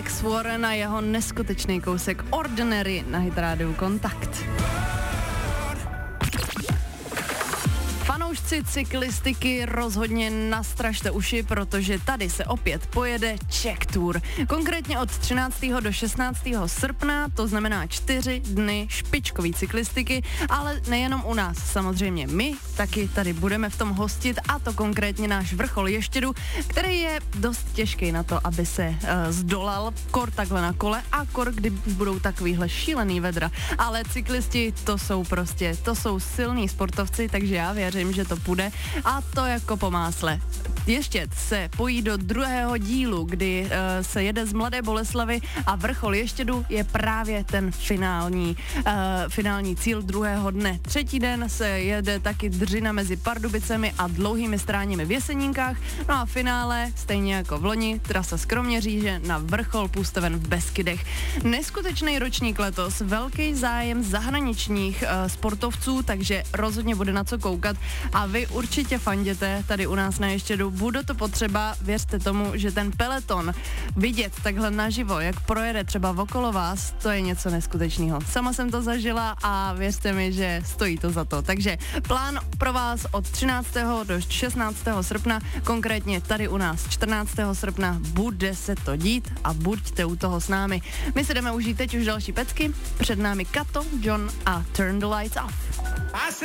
Alex Warren a jeho neskutečný kousek Ordinary na Hit Radio Kontakt. Fanoušci cyklistiky rozhodně nastražte uši, protože tady se opět pojede Czech Tour. Konkrétně od 13. do 16. srpna, to znamená 4 dny špičkový cyklistiky, ale nejenom u nás, samozřejmě my taky tady budeme v tom hostit, a to konkrétně náš vrchol Ještědu, který je dost těžký na to, aby se zdolal, kor takhle na kole a kor, kdy budou takovýhle šílený vedra. Ale cyklisti to jsou silní sportovci, takže já věřím, že to půjde, a to jako po másle. Ještě se pojí do druhého dílu, kdy se jede z Mladé Boleslavi a vrchol Ještědu je právě ten finální cíl druhého dne. Třetí den se jede taky dřina mezi Pardubicemi a Dlouhými Stráněmi v Jeseníkách, no a finále, stejně jako v loni, trasa z Kroměříže na vrchol Půstaven v Beskydech. Neskutečný ročník letos, velký zájem zahraničních sportovců, takže rozhodně bude na co koukat a vy určitě fanděte tady u nás na Ještědu. Bude to potřeba, věřte tomu, že ten peleton vidět takhle naživo, jak projede třeba okolo vás, to je něco neskutečného. Sama jsem to zažila a věřte mi, že stojí to za to. Takže plán pro vás od 13. do 16. srpna, konkrétně tady u nás 14. srpna, bude se to dít a buďte u toho s námi. My si jdeme užít teď už další pecky, před námi Kato, John a Turn the Lights Off.